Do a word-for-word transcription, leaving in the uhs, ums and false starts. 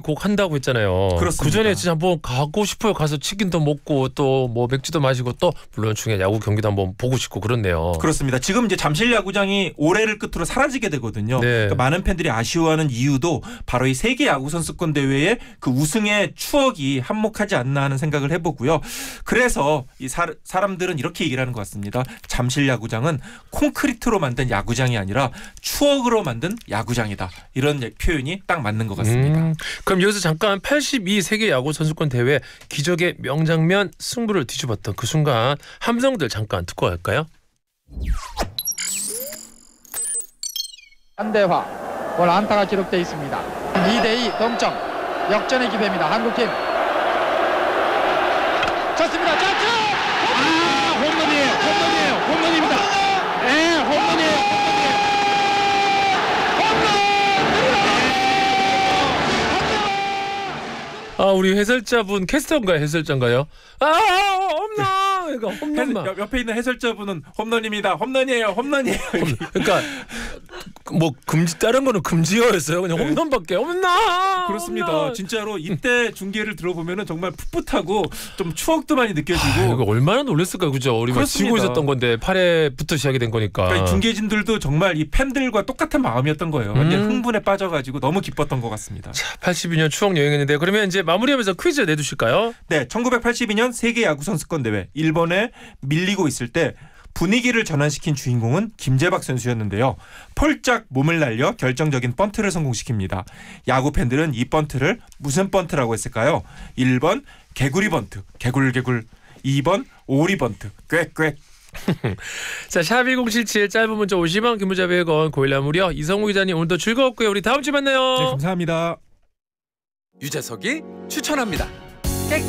꼭 한다고 했잖아요. 그렇습니다. 그 전에 진짜 한번 가고 싶어요. 가서 치킨도 먹고 또 뭐 맥주도 마시고 또 물론 중에 야구 경기도 한번 보고 싶고 그렇네요. 그렇습니다. 지금 이제 잠실 야구장이 올해를 끝으로 사라지게 되거든요. 네. 그러니까 많은 팬들이 아쉬워하는 이유도 바로 이 세계 야구 선수권 대회의 그 우승의 추억이 한몫하지 않나 하는 생각을 해보고요. 그래서 이 사, 사람들은 이렇게 얘기를 하는 것 같습니다. 잠실 야구장은 콘크리트로 만든 야구장이 아니라 추억으로 만든 야구장이다. 이런 표현이 딱 맞는 것 같습니다. 음, 그럼 여기서 잠깐 팔십이 세계 야구 선수권 대회 기적의 명장면 승부를 뒤집었던 그 순간 함성들 잠깐 듣고 갈까요? 한대화 볼 안타가 기록되어 있습니다. 이 대 이 동점 역전의 기회입니다. 한국팀 쳤습니다. 짜투! 아 홈런이에요. 홈런이에요. 홈런입니다. 네 홈런이에요. 아 우리 해설자분 캐스터인가요? 해설자인가요? 아 홈런! 그러니까 홈런만. 옆- 옆에 있는 해설자분은 홈런입니다. 홈런이에요. 홈런이에요. 그러니까 뭐 금지 다른 거는 금지어였어요. 그냥 네. 홈런밖에 홈런. 그렇습니다. 홈런. 진짜로 이때 중계를 들어보면 정말 풋풋하고 좀 추억도 많이 느껴지고. 아, 이거 얼마나 놀랐을까요, 그죠? 우리 막 그렇습니다. 지고 있었던 건데 팔 회부터 시작이 된 거니까. 그러니까 이 중계진들도 정말 이 팬들과 똑같은 마음이었던 거예요. 완전 음. 흥분에 빠져가지고 너무 기뻤던 것 같습니다. 자, 팔십이 년 추억 여행했는데 그러면 이제 마무리하면서 퀴즈 내주실까요? 네, 천구백팔십이 년 세계 야구 선수권 대회 일본에 밀리고 있을 때 분위기를 전환시킨 주인공은 김재박 선수였는데요. 폴짝 몸을 날려 결정적인 번트를 성공시킵니다. 야구 팬들은 이 번트를 무슨 번트라고 했을까요? 일 번 개구리 번트, 개굴개굴. 이 번 오리 번트, 꽥꽥. 자, 샵 일공칠칠 짧은 문자 오십 원, 긴 문자 백 원, 고일라 무료. 이성우 기자님 오늘도 즐거웠고요. 우리 다음 주에 만나요. 네, 감사합니다. 유재석이 추천합니다.